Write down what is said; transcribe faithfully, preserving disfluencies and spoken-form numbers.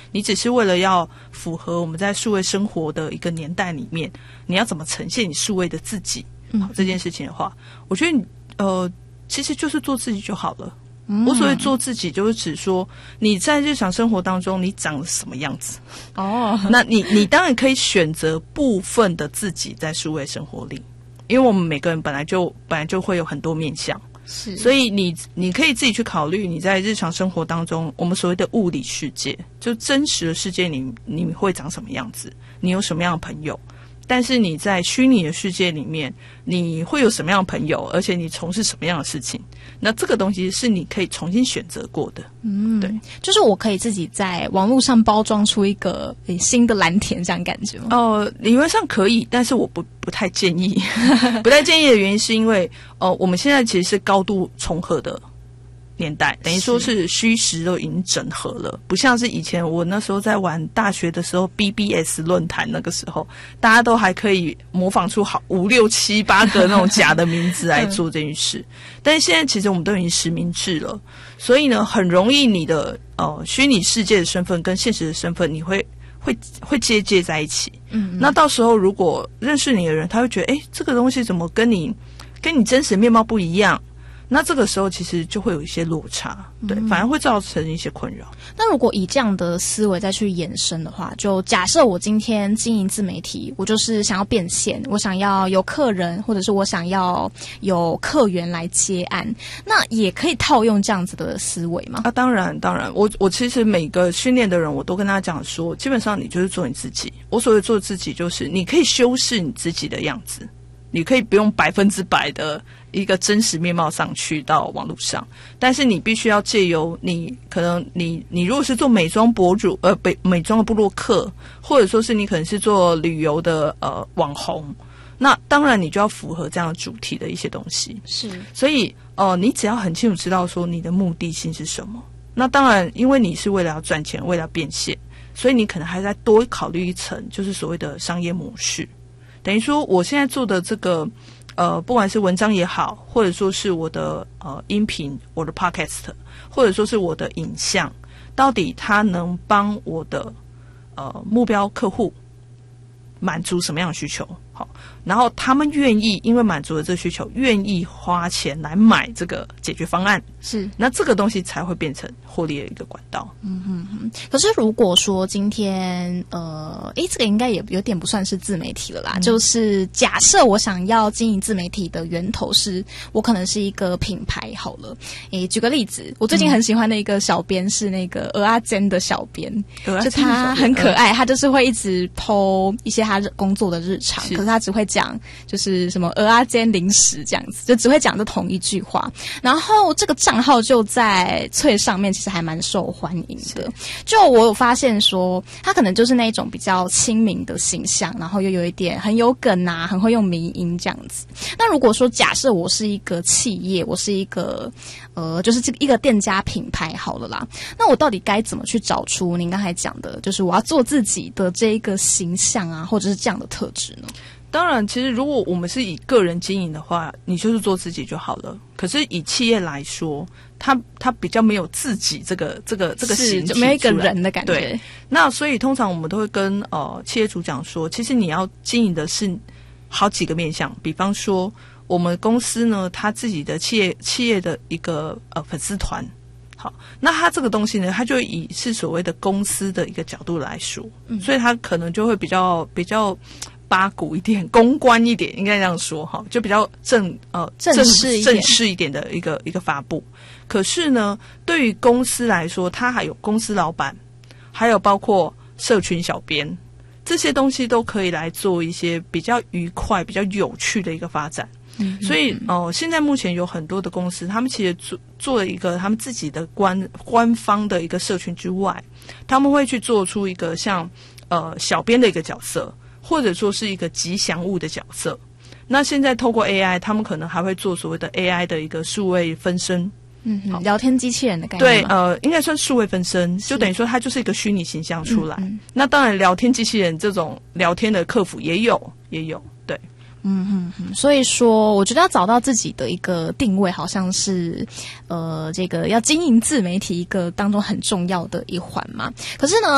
你只是为了要符合我们在数位生活的一个年代里面，你要怎么呈现你数位的自己，嗯，这件事情的话，我觉得你呃，其实就是做自己就好了。我所谓做自己，就是指说你在日常生活当中你长什么样子哦。那你你当然可以选择部分的自己在数位生活里，因为我们每个人本来就本来就会有很多面向，是，所以你你可以自己去考虑你在日常生活当中我们所谓的物理世界，就真实的世界里你会长什么样子，你有什么样的朋友。但是你在虚拟的世界里面你会有什么样的朋友，而且你从事什么样的事情，那这个东西是你可以重新选择过的。嗯，对， 就是我可以自己在网络上包装出一个新的蓝田这样感觉吗？ 哦、呃，理论上可以，但是我不不太建议不太建议的原因是因为呃，我们现在其实是高度重合的年代，等于说是虚实都已经整合了，不像是以前我那时候在玩大学的时候 B B S 论坛，那个时候大家都还可以模仿出好五六七八个那种假的名字来做这件事、嗯、但是现在其实我们都已经实名制了，所以呢很容易你的呃虚拟世界的身份跟现实的身份你会会会接接在一起。嗯，那到时候如果认识你的人他会觉得诶这个东西怎么跟你跟你真实的面貌不一样，那这个时候其实就会有一些落差，对，嗯、反而会造成一些困扰。 那如果以这样的思维再去延伸的话，就假设我今天经营自媒体，我就是想要变现，我想要有客人，或者是我想要有客源来接案，那也可以套用这样子的思维吗？ 啊，当然，当然，我我其实每个训练的人，我都跟他讲说，基本上你就是做你自己。我所谓做自己，就是你可以修饰你自己的样子。你可以不用百分之百的一个真实面貌上去到网络上，但是你必须要借由你可能你你如果是做美妆博主呃美美妆的部落客，或者说是你可能是做旅游的呃网红，那当然你就要符合这样的主题的一些东西。是，所以呃你只要很清楚知道说你的目的性是什么。那当然因为你是为了要赚钱，为了要变现，所以你可能还在多考虑一层，就是所谓的商业模式。等于说我现在做的这个呃不管是文章也好，或者说是我的呃音频，我的 podcast， 或者说是我的影像，到底它能帮我的呃目标客户满足什么样的需求，好，然后他们愿意因为满足了这个需求愿意花钱来买这个解决方案，是，那这个东西才会变成获利的一个管道。 嗯哼哼。可是如果说今天呃诶这个应该也有点不算是自媒体了啦、嗯、就是假设我想要经营自媒体的源头是我可能是一个品牌好了。诶举个例子，我最近很喜欢的一个小编是那个鹅阿珍的小编，就他很可爱、嗯、他就是会一直 po 一些他工作的日常，可是他只会讲就是什么鹅阿煎零食这样子，就只会讲这同一句话。然后这个账号就在脆上面其实还蛮受欢迎的，就我有发现说他可能就是那一种比较亲民的形象，然后又有一点很有梗啊，很会用迷音这样子。那如果说假设我是一个企业，我是一个呃就是这个一个店家品牌好了啦，那我到底该怎么去找出您刚才讲的就是我要做自己的这一个形象啊，或者是这样的特质呢？ 当然其实如果我们是以个人经营的话，你就是做自己就好了。可是以企业来说，它它比较没有自己这个这个这个形体出来， 没有一个人的感觉。 对，那所以通常我们都会跟呃企业主讲说，其实你要经营的是好几个面向。比方说我们公司呢，它自己的企业企业的一个呃粉丝团，好，那它这个东西呢，它就以是所谓的公司的一个角度来说，嗯、所以它可能就会比较比较八股一点，公关一点，应该这样说哈，就比较正呃正式一点正式一点的一个一个发布。可是呢，对于公司来说，它还有公司老板，还有包括社群小编，这些东西都可以来做一些比较愉快、比较有趣的一个发展。嗯、所以哦、呃，现在目前有很多的公司，他们其实做做了一个他们自己的官官方的一个社群之外，他们会去做出一个像呃小编的一个角色，或者说是一个吉祥物的角色。那现在透过 A I， 他们可能还会做所谓的 A I 的一个数位分身。 嗯嗯，聊天机器人的概念。 对，呃，应该算数位分身，就等于说它就是一个虚拟形象出来。嗯嗯、那当然，聊天机器人这种聊天的客服也有，也有，对。 嗯嗯嗯，所以说，我觉得要找到自己的一个定位，好像是，呃，这个要经营自媒体一个当中很重要的一环嘛。可是呢，